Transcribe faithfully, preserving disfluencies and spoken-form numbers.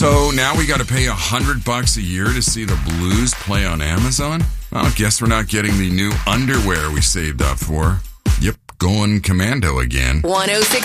So now we got to pay a hundred bucks a year to see the Blues play on Amazon? Well, guess we're not getting the new underwear we saved up for. Yep, going commando again. one oh six